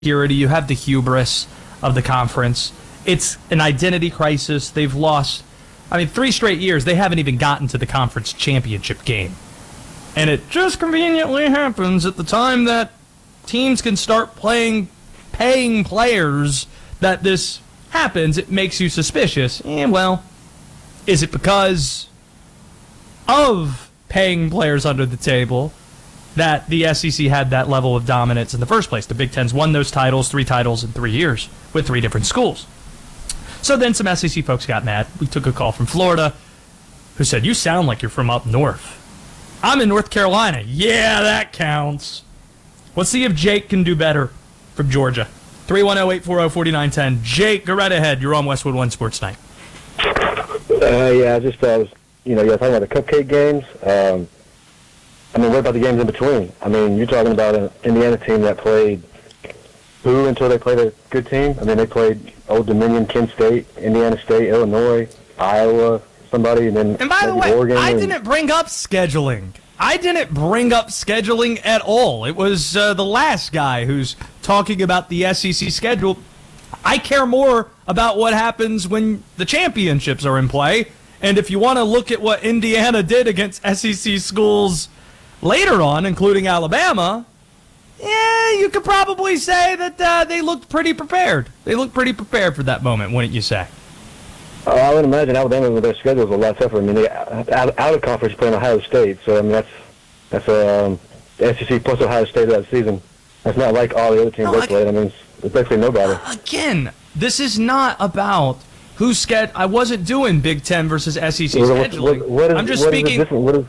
insecurity. You have the hubris of the conference. It's an identity crisis. They've lost, 3 straight years. They haven't even gotten to the conference championship game. And it just conveniently happens at the time that teams can start paying players that this happens. It makes you suspicious. Is it because of paying players under the table that the SEC had that level of dominance in the first place? The Big Ten's won those titles, 3 titles in 3 years with 3 different schools. So then some SEC folks got mad. We took a call from Florida who said, "You sound like you're from up north." I'm in North Carolina. Yeah, that counts. Let's see if Jake can do better from Georgia. 310-840-4910. Jake, go right ahead. You're on Westwood One Sports Night. Yeah, you guys talking about the cupcake games. What about the games in between? You're talking about an Indiana team that played who until they played a good team? They played Old Dominion, Kent State, Indiana State, Illinois, Iowa, somebody, and then by the way, Oregon. I didn't bring up scheduling. I didn't bring up scheduling at all. It was the last guy who's talking about the SEC schedule. I care more about what happens when the championships are in play. And if you want to look at what Indiana did against SEC schools later on, including Alabama, you could probably say that they looked pretty prepared. They looked pretty prepared for that moment, wouldn't you say? I would imagine Alabama with their schedule is a lot tougher. They out of conference playing Ohio State, so that's the SEC plus Ohio State that season. That's not like all the other teams they played. It's basically nobody. Again, this is not about who's scheduled. I wasn't doing Big Ten versus SEC scheduling. I'm just speaking.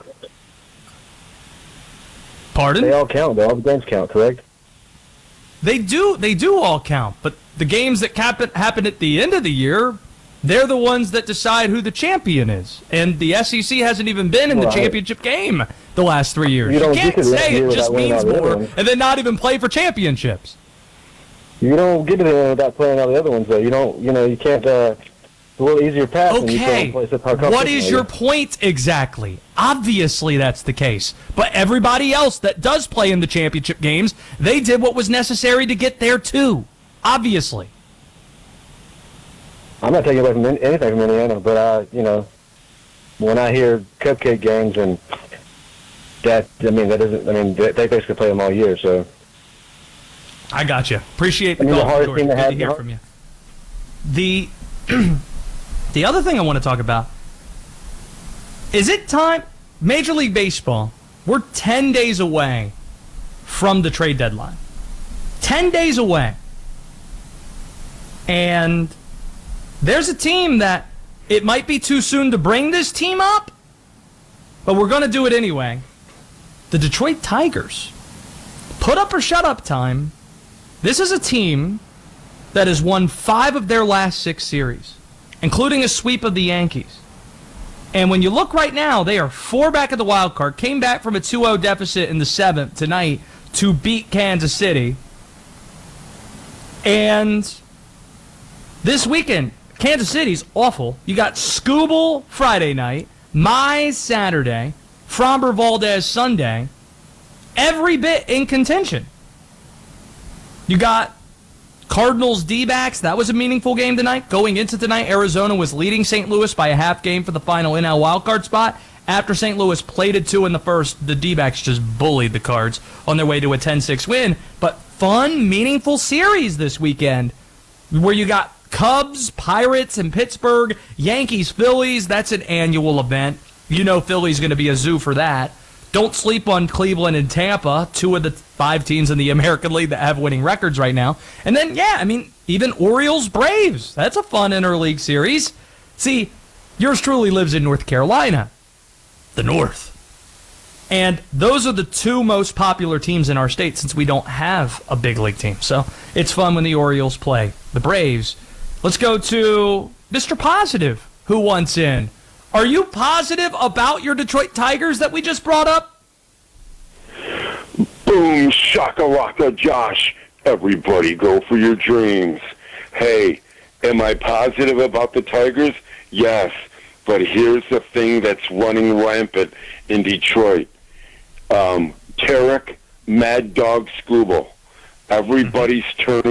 Pardon? They all count, though. All the games count, correct? They do all count, but the games that happen at the end of the year, they're the ones that decide who the champion is. And the SEC hasn't even been in the championship game the last 3 years. You can't say it just means more and then not even play for championships. You don't get to the end without playing all the other ones, though. You can't. It's a little easier pass. Okay, what is your point exactly? Obviously that's the case. But everybody else that does play in the championship games, they did what was necessary to get there too. Obviously. I'm not taking away from anything from Indiana, but when I hear cupcake games and that doesn't. They basically play them all year, so. I got you. Appreciate the call, George. Good to hear from you. The other thing I want to talk about, is it time? Major League Baseball, we're 10 days away from the trade deadline. 10 days away. And there's a team that it might be too soon to bring this team up, but we're going to do it anyway. The Detroit Tigers. Put up or shut up time. This is a team that has won 5 of their last 6 series, including a sweep of the Yankees. And when you look right now, they are 4 back at the wild card, came back from a 2-0 deficit in the 7th tonight to beat Kansas City. And this weekend, Kansas City's awful. You got Skubal Friday night, Mize Saturday, Framber Valdez Sunday, every bit in contention. You got Cardinals D-backs. That was a meaningful game tonight. Going into tonight, Arizona was leading St. Louis by a half game for the final NL wildcard spot. After St. Louis plated 2 in the first, the D-backs just bullied the Cards on their way to a 10-6 win. But fun, meaningful series this weekend where you got Cubs, Pirates, and Pittsburgh, Yankees, Phillies. That's an annual event. Philly's going to be a zoo for that. Don't sleep on Cleveland and Tampa, 2 of the 5 teams in the American League that have winning records right now. And then, even Orioles-Braves. That's a fun interleague series. See, yours truly lives in North Carolina, the North. And those are the 2 most popular teams in our state since we don't have a big league team. So it's fun when the Orioles play the Braves. Let's go to Mr. Positive, who wants in. Are you positive about your Detroit Tigers that we just brought up? Boom, shakalaka, Josh. Everybody go for your dreams. Hey, am I positive about the Tigers? Yes, but here's the thing that's running rampant in Detroit. Tarek Mad Dog Skubal. Everybody's turning